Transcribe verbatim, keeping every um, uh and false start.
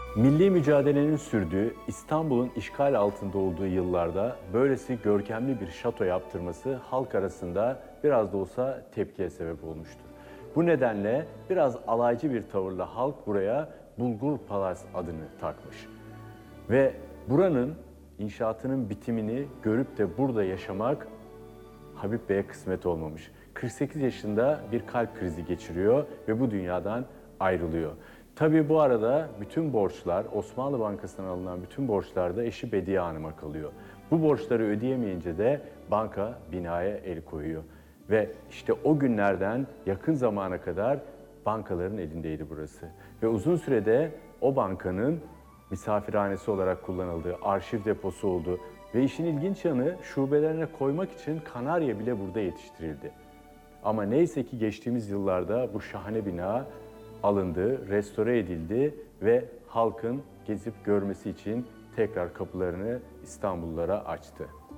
Milli mücadelenin sürdüğü, İstanbul'un işgal altında olduğu yıllarda böylesi görkemli bir şato yaptırması halk arasında biraz da olsa tepkiye sebep olmuştu. Bu nedenle biraz alaycı bir tavırla halk buraya Bulgur Palas adını takmış. Ve buranın inşaatının bitimini görüp de burada yaşamak Habib Bey'e kısmet olmamış. kırk sekiz yaşında bir kalp krizi geçiriyor ve bu dünyadan ayrılıyor. Tabii bu arada bütün borçlar, Osmanlı Bankası'ndan alınan bütün borçlar da eşi Bediye Hanım'a kalıyor. Bu borçları ödeyemeyince de banka binaya el koyuyor. Ve işte o günlerden yakın zamana kadar bankaların elindeydi burası. Ve uzun sürede o bankanın misafirhanesi olarak kullanıldığı, arşiv deposu oldu. Ve işin ilginç yanı şubelerine koymak için kanarya bile burada yetiştirildi. Ama neyse ki geçtiğimiz yıllarda bu şahane bina alındı, restore edildi ve halkın gezip görmesi için tekrar kapılarını İstanbullulara açtı.